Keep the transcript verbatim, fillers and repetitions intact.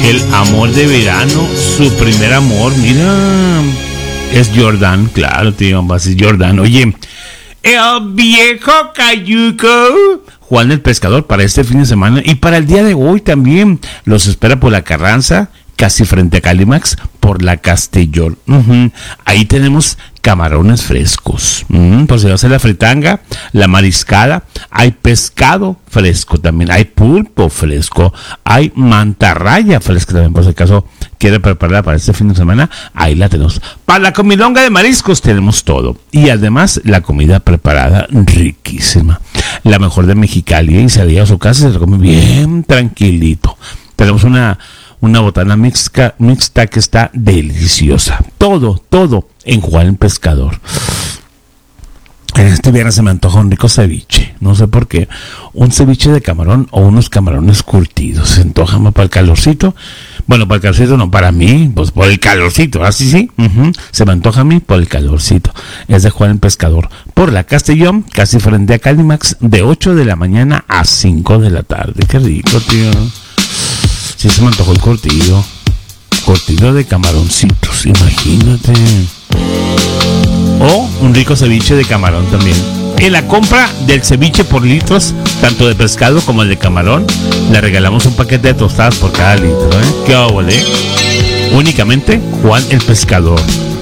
el amor de verano, su primer amor, mira, es Jordan, claro, tío, va a ser Jordan. Oye, el viejo cayuco, Juan el Pescador, para este fin de semana y para el día de hoy también, los espera por la Carranza, casi frente a Calimax, por la Castellón. Uh-huh. Ahí tenemos camarones frescos, uh-huh. Por si va a ser la fritanga, la mariscada, hay pescado fresco también, hay pulpo fresco, hay mantarraya fresca también, por si acaso quiere prepararla para este fin de semana, ahí la tenemos. Para la comilonga de mariscos tenemos todo, y además la comida preparada riquísima, la mejor de Mexicali, y se llega a su casa y se lo come bien tranquilito. Tenemos una Una botana mixta, mixta que está deliciosa. Todo, todo en Juan el Pescador. En este viernes se me antoja un rico ceviche. No sé por qué. Un ceviche de camarón o unos camarones curtidos. Se antoja más para el calorcito. Bueno, para el calorcito no, para mí, pues por el calorcito. Así sí. Uh-huh. Se me antoja a mí por el calorcito. Es de Juan el Pescador. Por la Castellón, casi frente a Calimax, de ocho de la mañana a cinco de la tarde. Qué rico, tío. Sí, se me antojó el cortillo. Cortillo de camaroncitos, imagínate. O un rico ceviche de camarón también. En la compra del ceviche por litros, tanto de pescado como el de camarón, le regalamos un paquete de tostadas por cada litro, ¿eh? ¡Qué óvole! Únicamente Juan el Pescador.